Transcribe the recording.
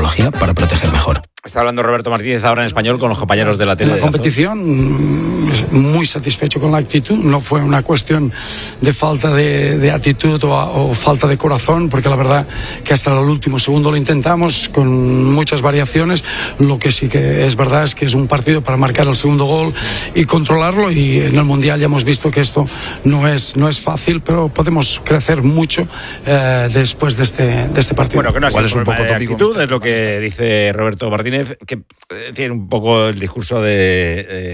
tecnología para proteger mejor. Está hablando Roberto Martínez ahora en español con los compañeros de la tele. En la competición, muy satisfecho con la actitud. No fue una cuestión de falta de actitud o falta de corazón, porque la verdad que hasta el último segundo lo intentamos con muchas variaciones. Lo que sí que es verdad es que es un partido para marcar el segundo gol y controlarlo, y en el Mundial ya hemos visto que esto no es fácil, pero podemos crecer mucho después de este partido. Bueno, que no ha sido es un poco de actitud, es lo que dice Roberto Martínez, que tiene un poco el discurso de